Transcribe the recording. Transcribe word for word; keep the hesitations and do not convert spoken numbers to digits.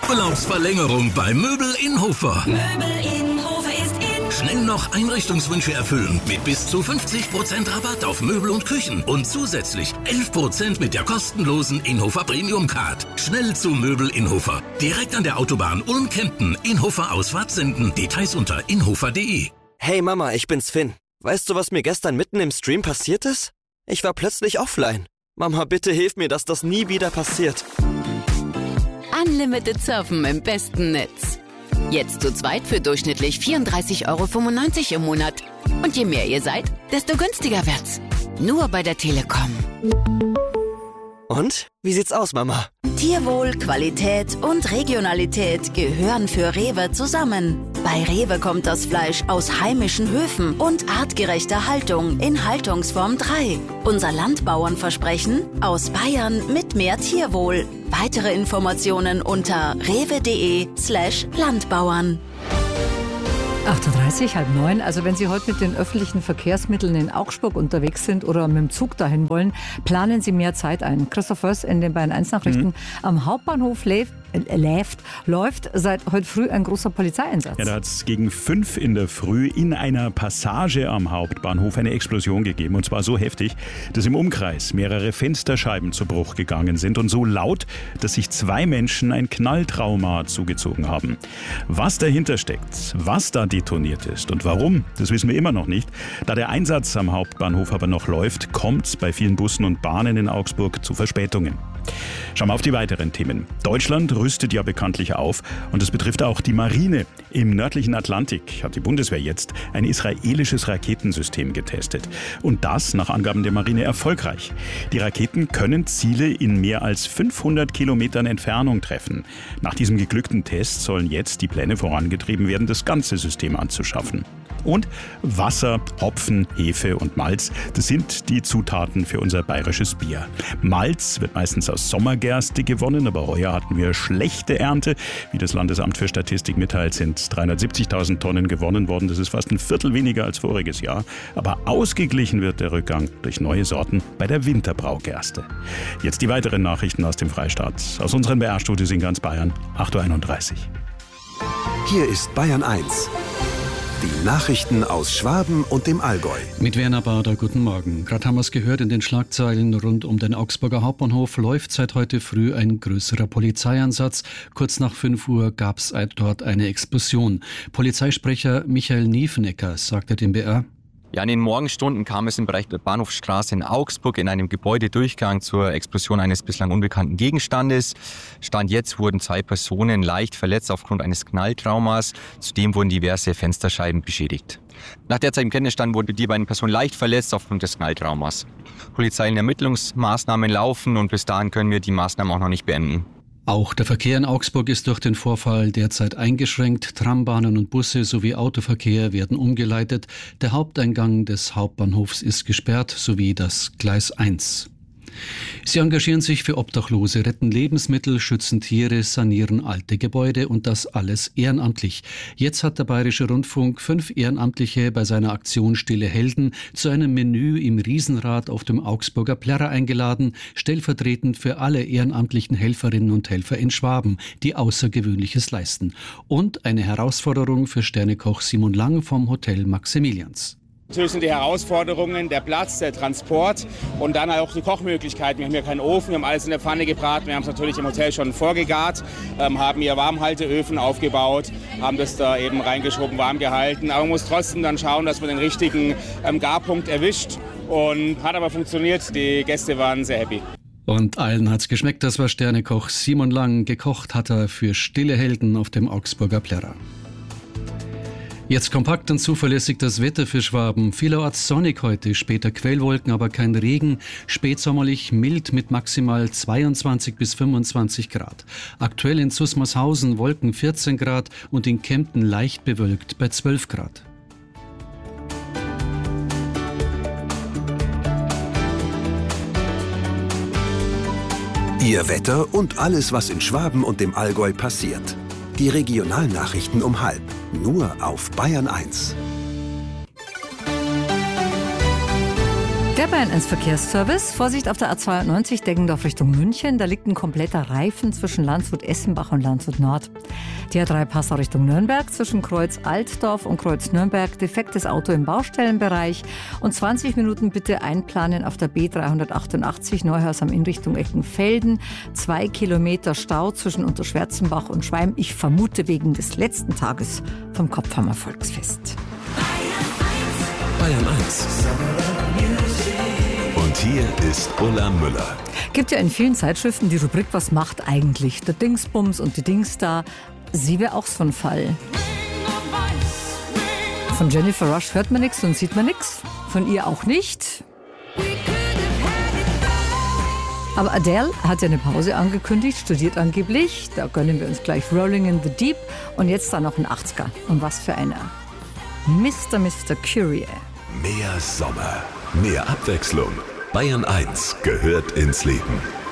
Urlaubsverlängerung bei Möbel in Hofer. Möbel in Hofer ist in. Schnell noch Einrichtungswünsche erfüllen mit bis zu fünfzig Prozent Rabatt auf Möbel und Küchen und zusätzlich elf Prozent mit der kostenlosen Inhofer Premium Card. Schnell zu Möbel in Hofer. Direkt an der Autobahn Ulm-Kempten, Inhofer Ausfahrt senden. Details unter inhofer punkt de. Hey Mama, ich bin's Finn. Weißt du, was mir gestern mitten im Stream passiert ist? Ich war plötzlich offline. Mama, bitte hilf mir, dass das nie wieder passiert. Unlimited Surfen im besten Netz. Jetzt zu zweit für durchschnittlich vierunddreißig Euro fünfundneunzig im Monat. Und je mehr ihr seid, desto günstiger wird's. Nur bei der Telekom. Und? Wie sieht's aus, Mama? Tierwohl, Qualität und Regionalität gehören für Rewe zusammen. Bei Rewe kommt das Fleisch aus heimischen Höfen und artgerechter Haltung in Haltungsform drei. Unser Landbauernversprechen aus Bayern mit mehr Tierwohl. Weitere Informationen unter rewe.de slash Landbauern. acht Uhr dreißig, halb neun. Also wenn Sie heute mit den öffentlichen Verkehrsmitteln in Augsburg unterwegs sind oder mit dem Zug dahin wollen, planen Sie mehr Zeit ein. Christoph Föss in den Bayern eins Nachrichten. Mhm. Am Hauptbahnhof läuft, läuft, läuft seit heute früh ein großer Polizeieinsatz. Ja, da hat es gegen fünf in der Früh in einer Passage am Hauptbahnhof eine Explosion gegeben. Und zwar so heftig, dass im Umkreis mehrere Fensterscheiben zu Bruch gegangen sind. Und so laut, dass sich zwei Menschen ein Knalltrauma zugezogen haben. Was dahinter steckt, was da detoniert ist und warum, das wissen wir immer noch nicht. Da der Einsatz am Hauptbahnhof aber noch läuft, kommt es bei vielen Bussen und Bahnen in Augsburg zu Verspätungen. Schauen wir auf die weiteren Themen. Deutschland rüstet ja bekanntlich auf und das betrifft auch die Marine. Im nördlichen Atlantik hat die Bundeswehr jetzt ein israelisches Raketensystem getestet. Und das nach Angaben der Marine erfolgreich. Die Raketen können Ziele in mehr als fünfhundert Kilometern Entfernung treffen. Nach diesem geglückten Test sollen jetzt die Pläne vorangetrieben werden, das ganze System anzuschaffen. Und Wasser, Hopfen, Hefe und Malz, das sind die Zutaten für unser bayerisches Bier. Malz wird meistens aus Sommergerste gewonnen, aber heuer hatten wir schlechte Ernte. Wie das Landesamt für Statistik mitteilt, sind dreihundertsiebzigtausend Tonnen gewonnen worden. Das ist fast ein Viertel weniger als voriges Jahr. Aber ausgeglichen wird der Rückgang durch neue Sorten bei der Winterbraugerste. Jetzt die weiteren Nachrichten aus dem Freistaat. Aus unseren B R-Studios in ganz Bayern, acht Uhr einunddreißig. Hier ist Bayern eins. Die Nachrichten aus Schwaben und dem Allgäu. Mit Werner Bader, guten Morgen. Gerade haben wir es gehört, in den Schlagzeilen rund um den Augsburger Hauptbahnhof läuft seit heute früh ein größerer Polizeieinsatz. Kurz nach fünf Uhr gab es dort eine Explosion. Polizeisprecher Michael Niefenecker sagte dem B R: Ja, in den Morgenstunden kam es im Bereich der Bahnhofstraße in Augsburg in einem Gebäudedurchgang zur Explosion eines bislang unbekannten Gegenstandes. Stand jetzt wurden zwei Personen leicht verletzt aufgrund eines Knalltraumas. Zudem wurden diverse Fensterscheiben beschädigt. Nach derzeitigem Kenntnisstand wurden die beiden Personen leicht verletzt aufgrund des Knalltraumas. Polizeiliche Ermittlungsmaßnahmen laufen und bis dahin können wir die Maßnahmen auch noch nicht beenden. Auch der Verkehr in Augsburg ist durch den Vorfall derzeit eingeschränkt. Trambahnen und Busse sowie Autoverkehr werden umgeleitet. Der Haupteingang des Hauptbahnhofs ist gesperrt, sowie das Gleis eins. Sie engagieren sich für Obdachlose, retten Lebensmittel, schützen Tiere, sanieren alte Gebäude und das alles ehrenamtlich. Jetzt hat der Bayerische Rundfunk fünf Ehrenamtliche bei seiner Aktion Stille Helden zu einem Menü im Riesenrad auf dem Augsburger Plärrer eingeladen, stellvertretend für alle ehrenamtlichen Helferinnen und Helfer in Schwaben, die Außergewöhnliches leisten. Und eine Herausforderung für Sternekoch Simon Lang vom Hotel Maximilians. Natürlich sind die Herausforderungen der Platz, der Transport und dann auch die Kochmöglichkeiten. Wir haben hier keinen Ofen, wir haben alles in der Pfanne gebraten. Wir haben es natürlich im Hotel schon vorgegart, ähm, haben hier Warmhalteöfen aufgebaut, haben das da eben reingeschoben, warm gehalten. Aber man muss trotzdem dann schauen, dass man den richtigen ähm, Garpunkt erwischt. Und hat aber funktioniert, die Gäste waren sehr happy. Und allen hat's geschmeckt, das war Sternekoch Simon Lang. Gekocht hat er für Stille Helden auf dem Augsburger Plärrer. Jetzt kompakt und zuverlässig das Wetter für Schwaben. Vielerorts sonnig heute, später Quellwolken, aber kein Regen. Spätsommerlich mild mit maximal zweiundzwanzig bis fünfundzwanzig Grad. Aktuell in Susmarshausen Wolken vierzehn Grad und in Kempten leicht bewölkt bei zwölf Grad. Ihr Wetter und alles, was in Schwaben und dem Allgäu passiert. Die Regionalnachrichten um halb. Nur auf Bayern eins. Der Der Bayern eins Verkehrsservice. Vorsicht auf der A zweiundneunzig Deggendorf Richtung München. Da liegt ein kompletter Reifen zwischen Landshut-Essenbach und Landshut Nord. Die A drei Passau Richtung Nürnberg zwischen Kreuz Altdorf und Kreuz Nürnberg. Defektes Auto im Baustellenbereich. Und zwanzig Minuten bitte einplanen auf der B dreihundertachtundachtzig Neuhaus am Inn Richtung Eckenfelden. Zwei Kilometer Stau zwischen Unterschwärzenbach und Schweim. Ich vermute wegen des letzten Tages vom Kopfhammer Volksfest. Bayern eins. Und hier ist Ulla Müller. Gibt ja in vielen Zeitschriften die Rubrik Was macht eigentlich der Dingsbums und die Dings-Star. Sie wäre auch so ein Fall. Von Jennifer Rush hört man nichts und sieht man nichts. Von ihr auch nicht. Aber Adele hat ja eine Pause angekündigt, studiert angeblich. Da gönnen wir uns gleich Rolling in the Deep. Und jetzt dann noch ein achtziger. Und was für einer. Mister Mister Curie. Mehr Sommer, mehr Abwechslung. Bayern eins gehört ins Leben.